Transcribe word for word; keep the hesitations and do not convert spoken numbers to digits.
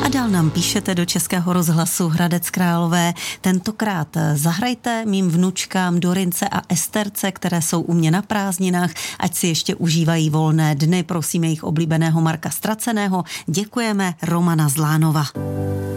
A dál nám píšete do Českého rozhlasu Hradec Králové. Tentokrát zahrajte mým vnučkám Dorince a Esterce, které jsou u mě na prázdninách, ať si ještě užívají volné dny. Prosím jejich oblíbeného Marka Straceného. Děkujeme, Romana z Lánova.